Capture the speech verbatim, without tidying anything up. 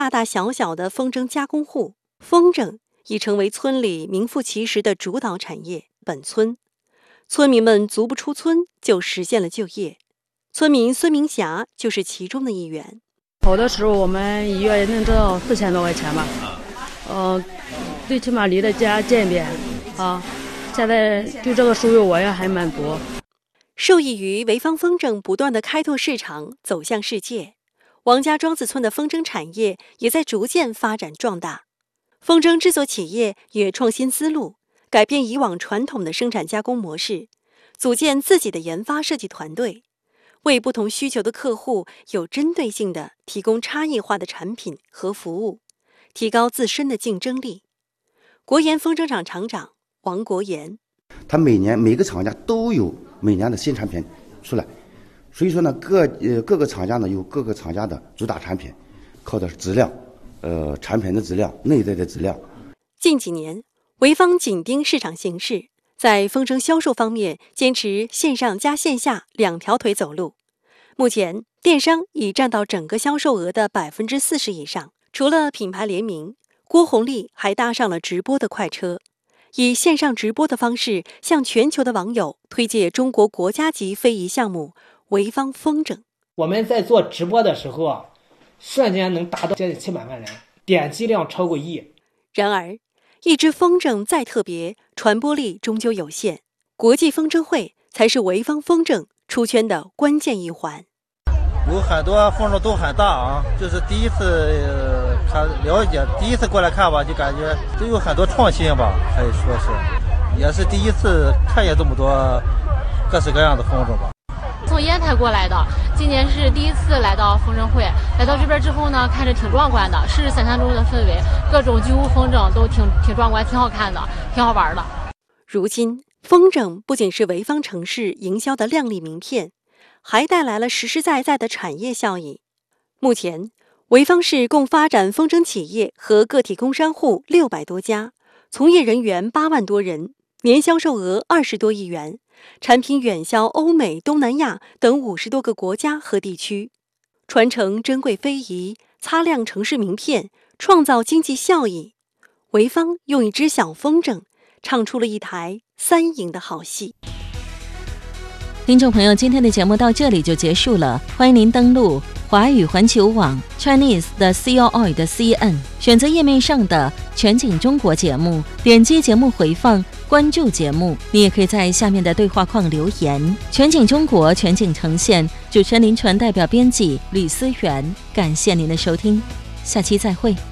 大大小小的风筝加工户，风筝已成为村里名副其实的主导产业。本村村民们足不出村就实现了就业，村民孙明霞就是其中的一员。 好的时候我们一月能挣到四千多块钱吧，呃，最起码离的家近点啊。现在对这个收入我也还满足。 受益于潍坊风筝不断的开拓市场，走向世界，王家庄子村的风筝产业也在逐渐发展壮大。风筝制作企业也创新思路，改变以往传统的生产加工模式，组建自己的研发设计团队，为不同需求的客户有针对性地提供差异化的产品和服务，提高自身的竞争力。国研风筝厂厂长王国言， 他每年每个厂家都有每年的新产品出来，所以说呢，各呃各个厂家呢有各个厂家的主打产品，靠的是质量，呃产品的质量，内在的质量。 近几年，潍坊紧盯市场形势，在风筝销售方面坚持线上加线下两条腿走路。目前，电商已占到整个销售额的百分之四十以上。除了品牌联名，郭红丽还搭上了直播的快车。以线上直播的方式向全球的网友推介中国国家级非遗项目潍坊风筝。 我们在做直播的时候啊，瞬间能达到接近七百万人，点击量超过亿。 然而，一只风筝再特别，传播力终究有限。国际风筝会才是潍坊风筝出圈的关键一环。 有很多风筝都很大啊，就是第一次、呃、看了解，第一次过来看吧，就感觉都有很多创新吧，可以说是，也是第一次看见这么多各式各样的风筝吧。 从烟台过来的，今年是第一次来到风筝会，来到这边之后呢，看着挺壮观的，是想象中的氛围，各种巨无风筝都挺挺壮观，挺好看的，挺好玩的。 如今，风筝不仅是潍坊城市营销的亮丽名片，还带来了实实在在的产业效益。目前，潍坊市共发展风筝企业和个体工商户六百多家，从业人员八万多人，年销售额二十多亿元，产品远销欧美、东南亚等五十多个国家和地区，传承珍贵非遗，擦亮城市名片，创造经济效益。潍坊用一只小风筝，唱出了一台三赢的好戏。 听众朋友，今天的节目到这里就结束了，欢迎您登录华语环球网 Chinese 的 C O I 的 C N， 选择页面上的全景中国节目，点击节目回放，关注节目。你也可以在下面的对话框留言。全景中国，全景呈现，主持人林传代表编辑吕思源，感谢您的收听，下期再会。